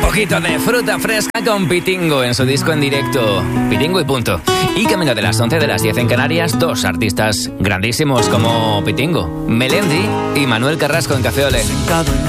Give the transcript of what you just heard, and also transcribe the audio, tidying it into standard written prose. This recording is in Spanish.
poquito de fruta fresca con Pitingo en su disco en directo, Pitingo y punto. Y camino de las 11 de las 10 en Canarias, dos artistas grandísimos como Pitingo, Melendi y Manuel Carrasco en Café Olé.